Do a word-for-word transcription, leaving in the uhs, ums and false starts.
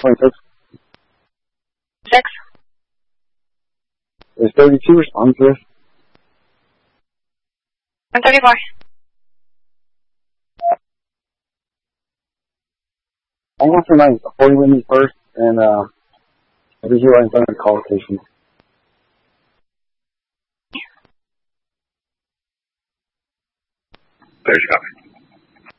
twenty-six. Six. Is thirty-two responding to this? one thirty-four. I want to know forty with me first, and uh, I'll be here right in front of the call station. There's your copy.